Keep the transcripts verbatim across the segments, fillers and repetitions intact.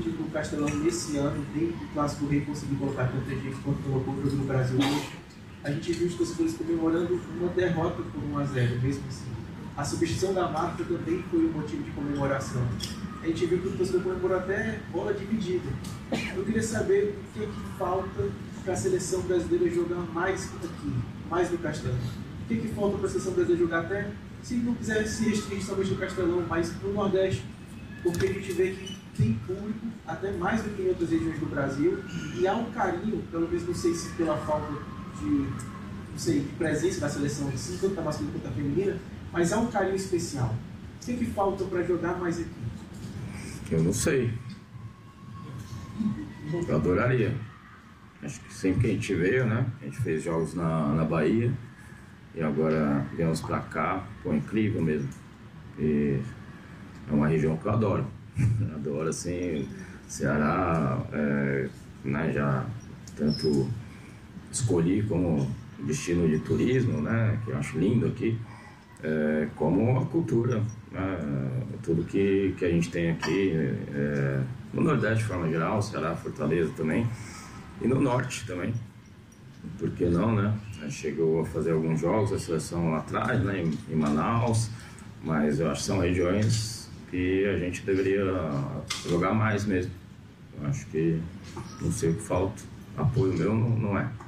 título do Castelão nesse ano, desde o Clássico Rei conseguir colocar tanta gente quanto colocou o jogo no Brasil hoje. A gente viu os torcedores comemorando uma derrota por um a zero, mesmo assim. A substituição da Marta também foi um motivo de comemoração. A gente viu que o torcedor comemorou até bola dividida. Eu queria saber o que é que falta para a seleção brasileira jogar mais aqui, mais no Castelão. O que é que falta para a seleção brasileira jogar até, se não quiser se restringir somente no Castelão, mas no Nordeste, porque a gente vê que tem público, até mais do que em outras regiões do Brasil, e há um carinho, pelo menos não sei se pela falta de, não sei, de presença da seleção, assim, tanto da masculina quanto da feminina, mas há um carinho especial. O que é que falta para jogar mais aqui? Eu não sei. Eu adoraria. Acho que sempre que a gente veio, né? A gente fez jogos na, na Bahia e agora viemos pra cá. Pô, incrível mesmo. E é uma região que eu adoro. Eu adoro, assim, Ceará, é, né? Já tanto escolhi como destino de turismo, né? Que eu acho lindo aqui. É, como a cultura, né? Tudo que, que a gente tem aqui, é, no Nordeste de forma geral, Ceará, Fortaleza também, e no Norte também, por que não, né? Chegou a fazer alguns jogos, a seleção lá atrás, né? em, em Manaus, mas eu acho que são regiões que a gente deveria jogar mais mesmo. Eu acho que não sei o que falta, apoio meu não, não é.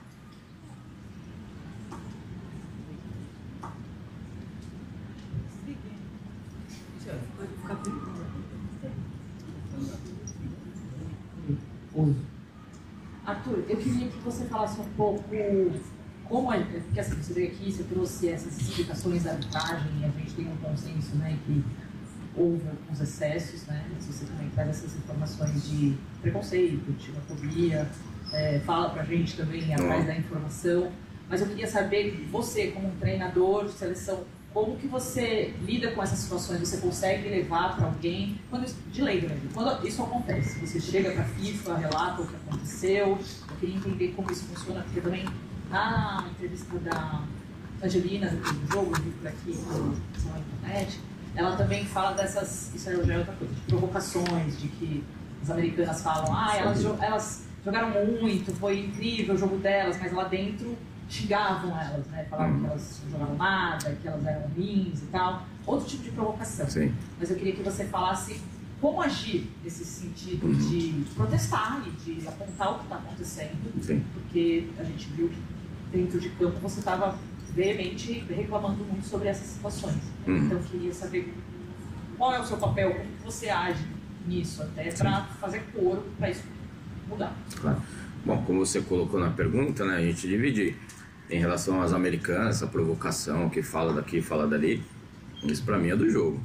Arthur, eu queria que você falasse um pouco como, porque assim, você veio aqui, você trouxe essas explicações da arbitragem e a gente tem um consenso, né, que houve alguns excessos, né, mas você também traz essas informações de preconceito, de xenofobia, é, fala pra gente também atrás da informação, mas eu queria saber, você como um treinador de seleção, como que você lida com essas situações? Você consegue levar para alguém, quando isso, de lei mesmo, quando isso acontece, você chega para a FIFA, relata o que aconteceu, eu queria entender como isso funciona, porque também na entrevista da Angelina, do jogo, eu vi por aqui na internet, ela também fala dessas, isso já é outra coisa, de provocações, de que as americanas falam, ah, elas, elas jogaram muito, foi incrível o jogo delas, mas lá dentro xingavam elas, né? Falavam hum. que elas não jogavam nada, que elas eram ruins e tal. Outro tipo de provocação. Sim. Mas eu queria que você falasse como agir nesse sentido uhum. de protestar e de apontar o que está acontecendo. Sim. Porque a gente viu que dentro de campo você estava veemente reclamando muito sobre essas situações. Uhum. Então eu queria saber qual é o seu papel, como você age nisso, até para fazer coro para isso mudar. Claro. Bom, como você colocou na pergunta, né, a gente divide. Em relação às americanas, essa provocação que fala daqui, fala dali, isso pra mim é do jogo.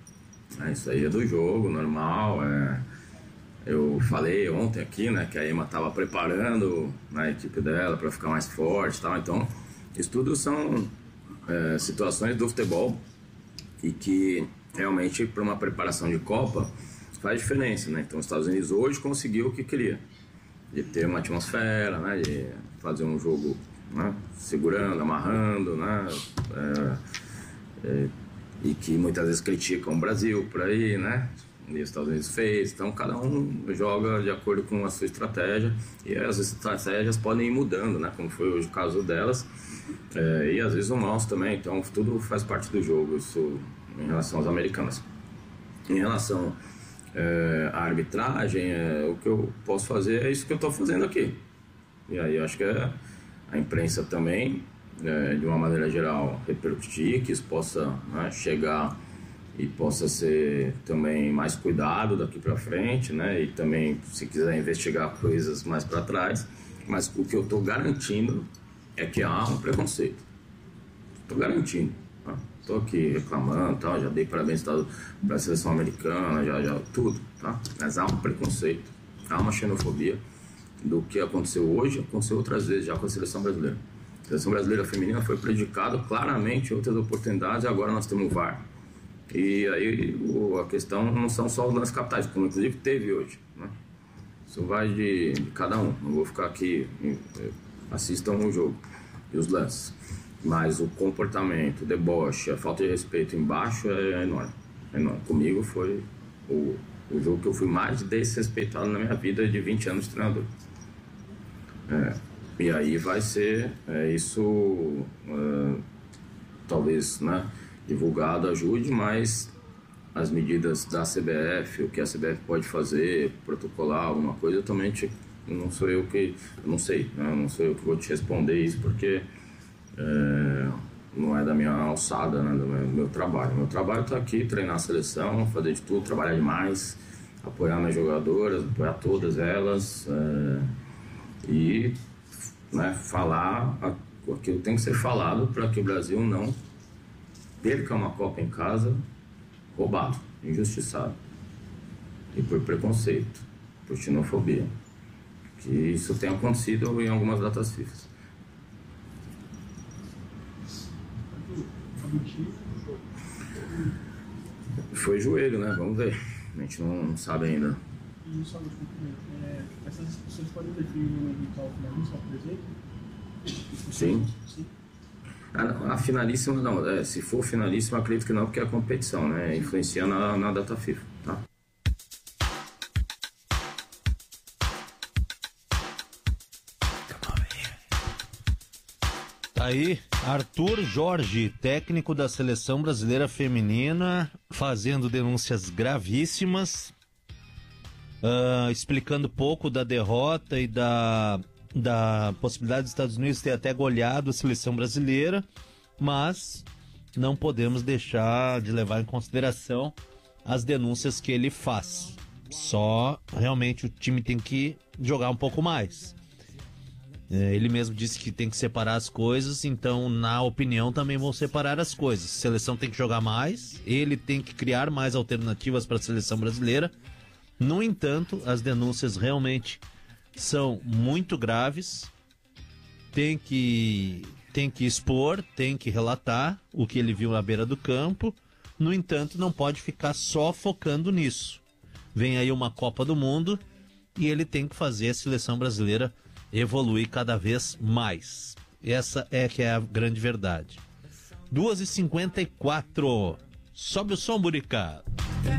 É, isso aí é do jogo, normal. É... Eu falei ontem aqui, né, que a Ema estava preparando a equipe dela para ficar mais forte e tal. Então, isso tudo são é, situações do futebol e que realmente para uma preparação de Copa faz diferença, né? Então, os Estados Unidos hoje conseguiu o que queria, de ter uma atmosfera, né, de fazer um jogo, né, segurando, amarrando, né, é, é, e que muitas vezes criticam o Brasil por aí, né, e os Estados Unidos fez. Então cada um joga de acordo com a sua estratégia e as estratégias podem ir mudando, né, como foi hoje o caso delas, é, e às vezes o nosso também. Então tudo faz parte do jogo, isso em relação aos americanos. Em relação é, à arbitragem, é, o que eu posso fazer é isso que eu estou fazendo aqui. E aí eu acho que é a imprensa também, é, de uma maneira geral, repercutir, que isso possa, né, chegar e possa ser também mais cuidado daqui para frente, né, e também se quiser investigar coisas mais para trás. Mas o que eu estou garantindo é que há um preconceito. Estou garantindo. Estou tá? aqui reclamando, tá? Já dei parabéns para a seleção americana, já, já tudo, tá? Mas há um preconceito, há uma xenofobia do que aconteceu hoje, aconteceu outras vezes já com a seleção brasileira. A seleção brasileira feminina foi prejudicada claramente em outras oportunidades, e agora nós temos o V A R. E aí o, a questão não são só os lances capitais, como inclusive teve hoje, né? Isso vai de, de cada um, não vou ficar aqui, assistam o jogo e os lances. Mas o comportamento, o deboche, a falta de respeito embaixo é enorme, é enorme. Comigo foi o, O jogo que eu fui mais desrespeitado na minha vida de vinte anos de treinador. É, e aí vai ser é, isso, é, talvez, né, divulgado ajude, mas as medidas da C B F, o que a C B F pode fazer, protocolar alguma coisa, eu também te, não sou eu que, eu não sei, né, não sou eu que vou te responder isso, porque é, não é da minha alçada, né, do meu, do meu trabalho. Meu trabalho está aqui, treinar a seleção, fazer de tudo, trabalhar demais, apoiar minhas jogadoras, apoiar todas elas, é, e, né, falar aquilo que tem que ser falado para que o Brasil não perca uma Copa em casa roubado, injustiçado, e por preconceito, por xenofobia, que isso tem acontecido em algumas datas FIFA. Foi joelho, né? Vamos ver. A gente não, não sabe ainda. E só no é, essas discussões podem definir um eventual finalista, por exemplo? Sim. Sim. A, a finalíssima não, é, se for finalíssima acredito que não, porque é a competição, né? Influencia na, na data FIFA, tá? Tá aí, Arthur Jorge, técnico da Seleção Brasileira Feminina, fazendo denúncias gravíssimas, uh, explicando pouco da derrota e da, da possibilidade dos Estados Unidos ter até goleado a Seleção Brasileira, mas não podemos deixar de levar em consideração as denúncias que ele faz. Só realmente o time tem que jogar um pouco mais. Ele mesmo disse que tem que separar as coisas, então, na opinião, também vão separar as coisas. A seleção tem que jogar mais, ele tem que criar mais alternativas para a seleção brasileira. No entanto, as denúncias realmente são muito graves. Tem que, tem que expor, tem que relatar o que ele viu à beira do campo. No entanto, não pode ficar só focando nisso. Vem aí uma Copa do Mundo e ele tem que fazer a seleção brasileira evoluir cada vez mais. Essa é que é a grande verdade. duas e cinquenta e quatro. Sobe o som, Burica.